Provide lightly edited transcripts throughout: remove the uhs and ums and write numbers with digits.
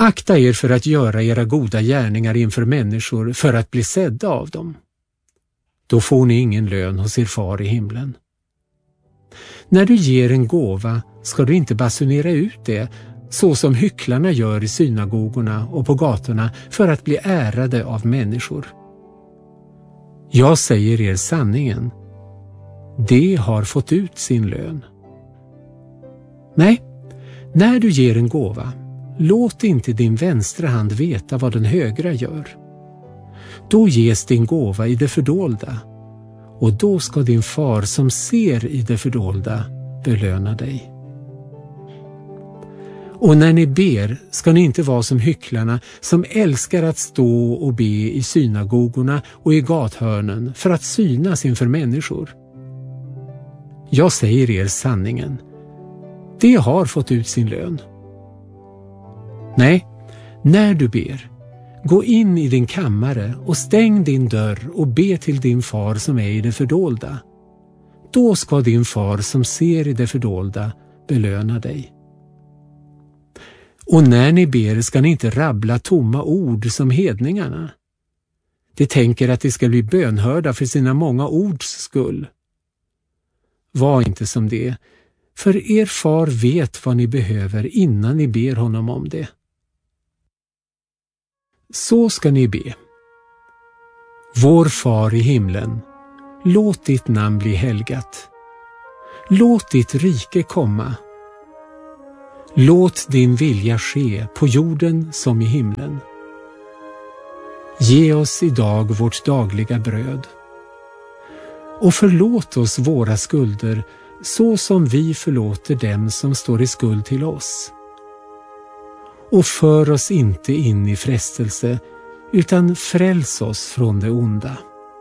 Akta er för att göra era goda gärningar inför människor för att bli sedda av dem. Då får ni ingen lön hos er far i himlen. När du ger en gåva ska du inte basunera ut det så som hycklarna gör i synagogorna och på gatorna för att bli ärade av människor. Jag säger er sanningen. De har fått ut sin lön. Nej, när du ger en gåva, låt inte din vänstra hand veta vad den högra gör. Då ges din gåva i det fördolda, och då ska din far som ser i det fördolda belöna dig. Och när ni ber ska ni inte vara som hycklarna som älskar att stå och be i synagogorna och i gathörnen för att synas inför människor. Jag säger er sanningen. De har fått ut sin lön. Nej, när du ber, gå in i din kammare och stäng din dörr och be till din far som är i det fördolda. Då ska din far som ser i det fördolda belöna dig. Och när ni ber ska ni inte rabbla tomma ord som hedningarna. De tänker att de ska bli bönhörda för sina många ords skull. Var inte som det, för er far vet vad ni behöver innan ni ber honom om det. Så ska ni be. Vår far i himlen, låt ditt namn bli helgat. Låt ditt rike komma. Låt din vilja ske på jorden som i himlen. Ge oss idag vårt dagliga bröd. Och förlåt oss våra skulder så som vi förlåter dem som står i skuld till oss. Och för oss inte in i frestelse, utan fräls oss från det onda.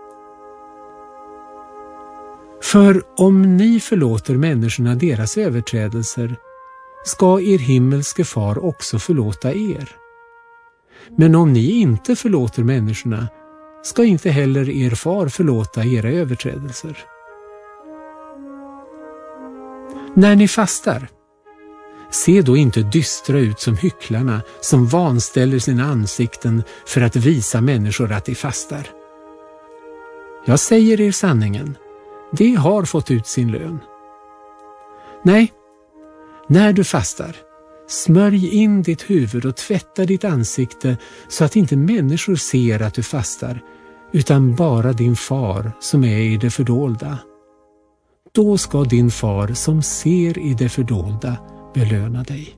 För om ni förlåter människorna deras överträdelser, ska er himmelske far också förlåta er. Men om ni inte förlåter människorna, ska inte heller er far förlåta era överträdelser. När ni fastar, se då inte dystra ut som hycklarna som vanställer sina ansikten för att visa människor att de fastar. Jag säger er sanningen, de har fått ut sin lön. Nej, när du fastar, smörj in ditt huvud och tvätta ditt ansikte så att inte människor ser att du fastar, utan bara din far som är i det fördolda. Då ska din far som ser i det fördolda belöna dig.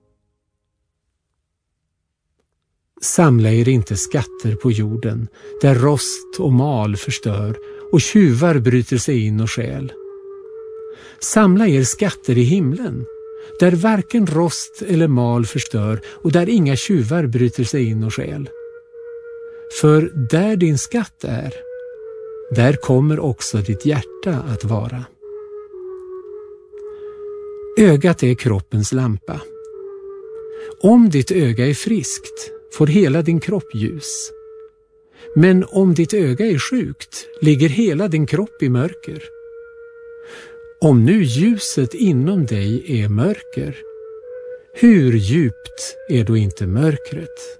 Samla er inte skatter på jorden, där rost och mal förstör och tjuvar bryter sig in och stjäl. Samla er skatter i himlen, där varken rost eller mal förstör och där inga tjuvar bryter sig in och stjäl. För där din skatt är, där kommer också ditt hjärta att vara. Ögat är kroppens lampa. Om ditt öga är friskt får hela din kropp ljus. Men om ditt öga är sjukt ligger hela din kropp i mörker. Om nu ljuset inom dig är mörker, hur djupt är då inte mörkret?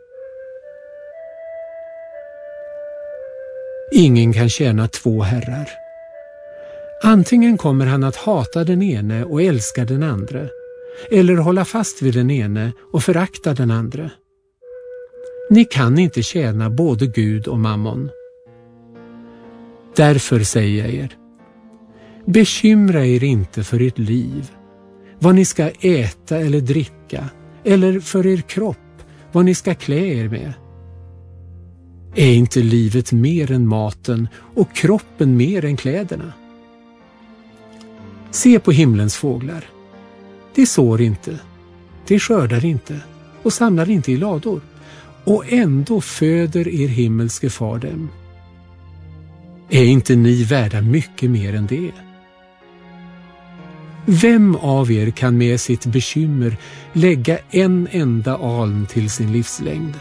Ingen kan tjäna två herrar. Antingen kommer han att hata den ene och älska den andra, eller hålla fast vid den ene och förakta den andra. Ni kan inte tjäna både Gud och mammon. Därför säger jag er, bekymra er inte för ert liv, vad ni ska äta eller dricka, eller för er kropp, vad ni ska klä er med. Är inte livet mer än maten och kroppen mer än kläderna? Se på himlens fåglar. De sår inte, de skördar inte och samlar inte i lador, och ändå föder er himmelske far dem. Är inte ni värda mycket mer än det? Vem av er kan med sitt bekymmer lägga en enda aln till sin livslängd?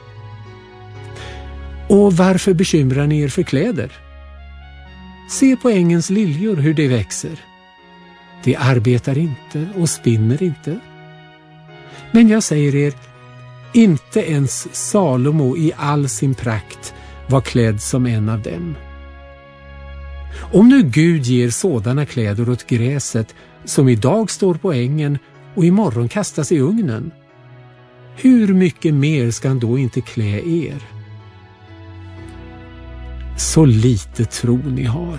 Och varför bekymrar ni er för kläder? Se på ängens liljor hur de växer. De arbetar inte och spinner inte. Men jag säger er, Inte ens Salomo i all sin prakt var klädd som en av dem. Om nu Gud ger sådana kläder åt gräset som idag står på ängen och imorgon kastas i ugnen, hur mycket mer ska han då inte klä er? Så lite tro ni har.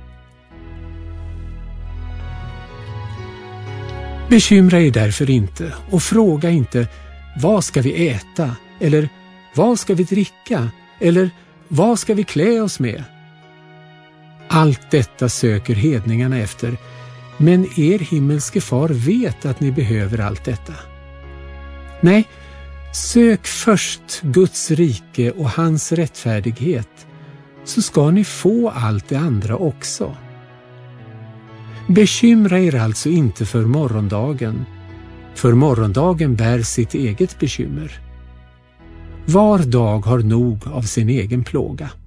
Bekymra er därför inte och fråga inte: vad ska vi äta? Eller vad ska vi dricka? Eller vad ska vi klä oss med? Allt detta söker hedningarna efter, men er himmelske far vet att ni behöver allt detta. Nej, sök först Guds rike och hans rättfärdighet, så ska ni få allt det andra också. Bekymra er alltså inte för morgondagen bär sitt eget bekymmer. Var dag har nog av sin egen plåga.